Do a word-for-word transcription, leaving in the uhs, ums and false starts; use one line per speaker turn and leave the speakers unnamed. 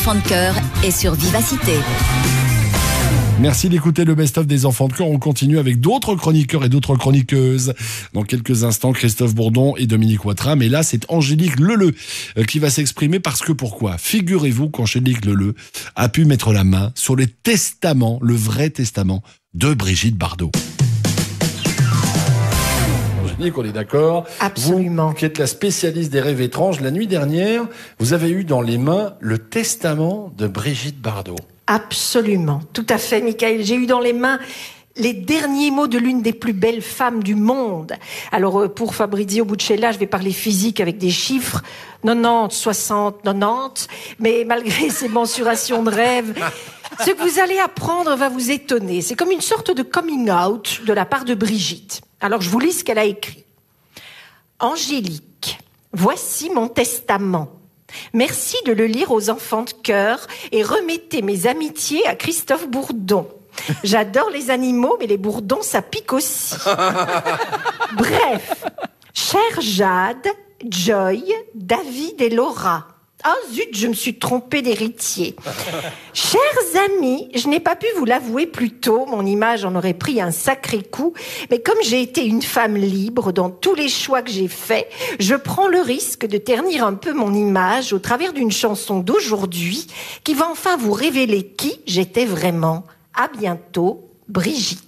enfants de cœur est sur Vivacité.
Merci d'écouter le best-of des enfants de cœur. On continue avec d'autres chroniqueurs et d'autres chroniqueuses. Dans quelques instants, Christophe Bourdon et Dominique Watrin. Mais là, c'est Angélique Leleu qui va s'exprimer parce que pourquoi ? Figurez-vous qu'Angélique Leleu a pu mettre la main sur le testament, le vrai testament de Brigitte Bardot. Angélique, on est d'accord ?
Absolument.
Vous, qui êtes la spécialiste des rêves étranges, la nuit dernière, vous avez eu dans les mains le testament de Brigitte Bardot.
Absolument, tout à fait, Michael. J'ai eu dans les mains les derniers mots de l'une des plus belles femmes du monde. Alors, pour Fabrizio Buccella, je vais parler physique avec des chiffres. quatre-vingt-dix, soixante, quatre-vingt-dix. Mais malgré ces mensurations de rêve, ce que vous allez apprendre va vous étonner. C'est comme une sorte de coming out de la part de Brigitte. Alors, je vous lis ce qu'elle a écrit. Angélique, voici mon testament. Merci de le lire aux enfants de cœur et remettez mes amitiés à Christophe Bourdon. J'adore les animaux, mais les bourdons, ça pique aussi. Bref, chère Jade, Joy, David et Laura. Ah zut, je me suis trompée d'héritier. Chers amis, je n'ai pas pu vous l'avouer plus tôt, mon image en aurait pris un sacré coup, mais comme j'ai été une femme libre dans tous les choix que j'ai faits, je prends le risque de ternir un peu mon image au travers d'une chanson d'aujourd'hui qui va enfin vous révéler qui j'étais vraiment. À bientôt, Brigitte.